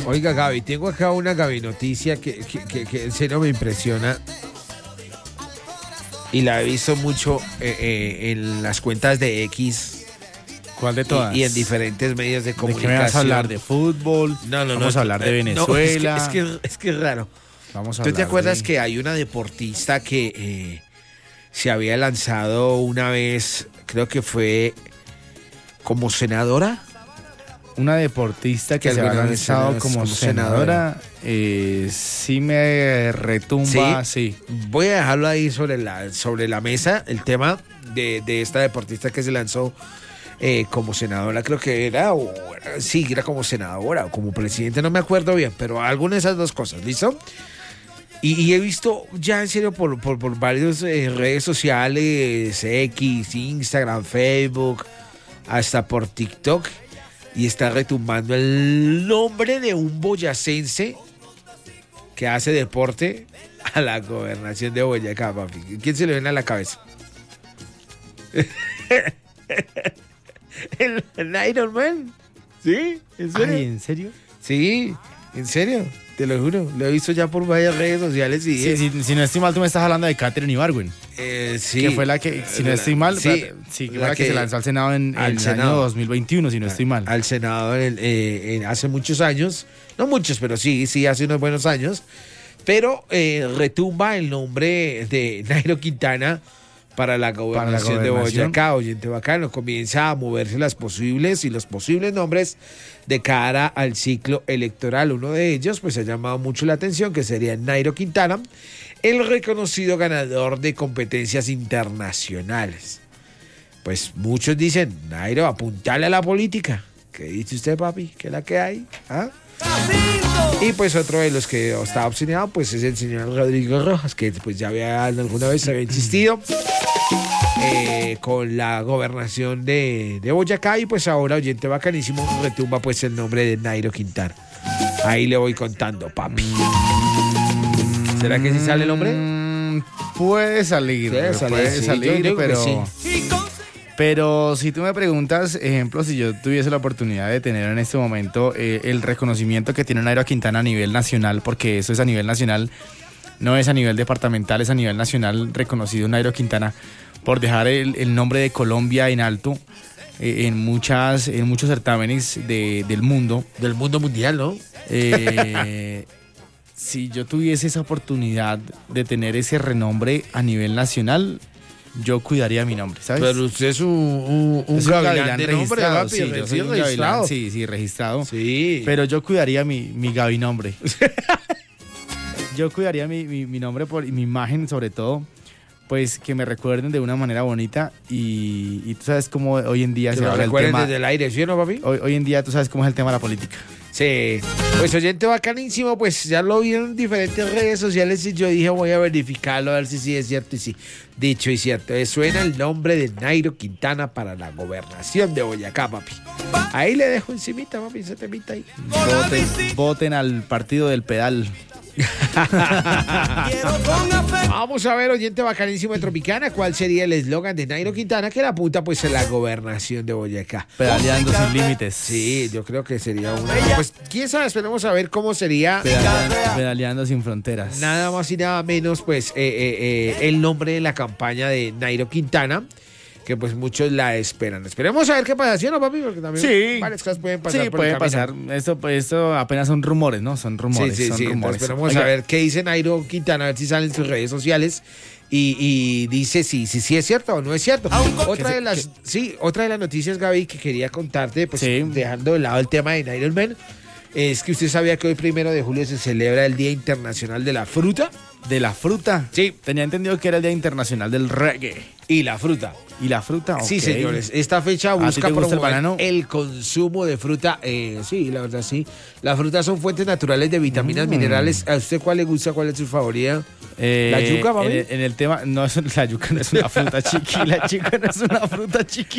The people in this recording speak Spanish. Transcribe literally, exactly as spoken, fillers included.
Oiga, Gaby, tengo acá una Gaby noticia que, que, que, que en serio me impresiona. Y la he visto mucho eh, eh, en las cuentas de X. ¿Cuál de todas? Y, y en diferentes medios de comunicación. ¿De qué me vas a hablar? ¿De fútbol? No, no, no. Vamos a hablar de Venezuela. No, es, que, es, que, es que es raro. Vamos a ¿Tú te acuerdas de... que hay una deportista que eh, se había lanzado una vez, creo que fue como senadora? Una deportista que, que se había lanzado como, como senadora, senadora. Eh, sí me retumba, ¿Sí? sí. Voy a dejarlo ahí sobre la, sobre la mesa, el tema de, de esta deportista que se lanzó eh, como senadora, creo que era, o era, sí, era como senadora o como presidente, no me acuerdo bien, pero alguna de esas dos cosas, ¿listo? Y, y he visto ya en serio por, por, por varias eh, redes sociales, X, Instagram, Facebook, hasta por TikTok, y está retumbando el nombre de un boyacense que hace deporte a la gobernación de Boyacá, papi. ¿Quién se le viene a la cabeza? el, el Iron Man. ¿Sí? ¿En serio? Ay, ¿en serio? Sí, en serio. Te lo juro, lo he visto ya por varias redes sociales y... Sí, sí, si no estoy mal, tú me estás hablando de Katherine Ibargüen. Eh, sí. Que fue la que, si no estoy mal, sí, sí, que fue la que, que se lanzó al Senado en, en el Senado, año dos mil veintiuno, si no estoy mal. Al Senado en el, eh, en hace muchos años, no muchos, pero sí, sí, hace unos buenos años. Pero eh, retumba el nombre de Nairo Quintana para la gobernación, para la gobernación de Boyacá. Oyente bacano, comienza a moverse las posibles y los posibles nombres de cara al ciclo electoral. Uno de ellos pues ha llamado mucho la atención, que sería Nairo Quintana, el reconocido ganador de competencias internacionales. Pues muchos dicen, Nairo, apuntale a la política. ¿Qué dice usted, papi? ¿Qué es la que hay? ¿Ah? Y pues otro de los que está opcionado pues es el señor Rodrigo Rojas, que pues ya había alguna vez había insistido eh, con la gobernación de, de Boyacá, y pues ahora, oyente bacanísimo, retumba pues el nombre de Nairo Quintana. Ahí le voy contando, papi. ¿Será que sí sale el nombre? Mm, puede salir, puede salir, puede sí, salir yo pero... Sí. Pero si tú me preguntas, ejemplo, si yo tuviese la oportunidad de tener en este momento eh, el reconocimiento que tiene Nairo Quintana a nivel nacional, porque eso es a nivel nacional, no es a nivel departamental, es a nivel nacional reconocido Nairo Quintana, por dejar el, el nombre de Colombia en alto eh, en muchas en muchos certámenes de, del mundo. Del mundo mundial, ¿no? Eh, si yo tuviese esa oportunidad de tener ese renombre a nivel nacional, yo cuidaría mi nombre, ¿sabes? Pero usted es un, un, un es gavilán, gavilán de registrado, nombre, sí, yo soy un gavilán, sí, sí, registrado. Sí. Pero yo cuidaría mi, mi Gaby nombre. Yo cuidaría mi, mi, mi nombre por, y mi imagen, sobre todo, pues que me recuerden de una manera bonita, y, y tú sabes cómo hoy en día que se habla el tema. Desde el aire, ¿sí o no, papi? Hoy, hoy en día tú sabes cómo es el tema de la política. Sí, pues oyente bacanísimo, pues ya lo vi en diferentes redes sociales y yo dije voy a verificarlo a ver si sí es cierto, y sí, dicho y cierto, suena el nombre de Nairo Quintana para la gobernación de Boyacá, papi. Ahí le dejo encimita, papi, ese temita ahí. Voten, voten al partido del pedal. Vamos a ver, oyente bacanísimo de Tropicana, ¿cuál sería el eslogan de Nairo Quintana que la apunta pues en la gobernación de Boyacá? Pedaleando sin límites. Sí, yo creo que sería una. Pues quién sabe, esperemos a ver cómo sería. Pedaleando, pedaleando sin fronteras. Nada más y nada menos, pues, eh, eh, eh, el nombre de la campaña de Nairo Quintana, que pues muchos la esperan. Esperemos a ver qué pasa, ¿sí o no, papi? Porque también sí, varias cosas pueden pasar. Sí, por puede el pasar. Esto, esto apenas son rumores, ¿no? Son rumores. Sí, sí, son sí. rumores. Esperemos Oiga. a ver qué dice Nairo Quintana, a ver si salen sus redes sociales y, y dice si, si, si es cierto o no es cierto. Otra de las, sí, otra de las noticias, Gaby, que quería contarte, pues sí, dejando de lado el tema de Iron Man, es que usted sabía que hoy primero de julio se celebra el Día Internacional de la Fruta. ¿De la fruta? Sí. Tenía entendido que era el Día Internacional del Reggae. Y la fruta. ¿Y la fruta? Okay. Sí, señores. Esta fecha busca promover el, banano? el consumo de fruta. Eh, sí, la verdad, sí. Las frutas son fuentes naturales de vitaminas, mm. minerales. ¿A usted cuál le gusta? ¿Cuál es su favorita? Eh, ¿La yuca, papi? En, en el tema, no, la yuca no es una fruta chiqui. La yuca no es una fruta chiqui.